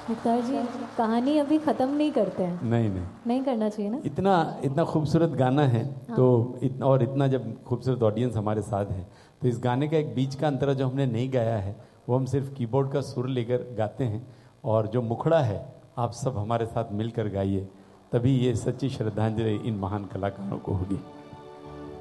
मुख्तार जी, कहानी अभी ख़त्म नहीं करते हैं। नहीं नहीं नहीं करना चाहिए ना। इतना खूबसूरत गाना है। तो इतना जब खूबसूरत ऑडियंस हमारे साथ है, तो इस गाने का एक बीच का अंतरा जो हमने नहीं गाया है, वो हम सिर्फ कीबोर्ड का सुर लेकर गाते हैं, और जो मुखड़ा है आप सब हमारे साथ मिलकर गाइए, तभी ये सच्ची श्रद्धांजलि इन महान कलाकारों को होगी।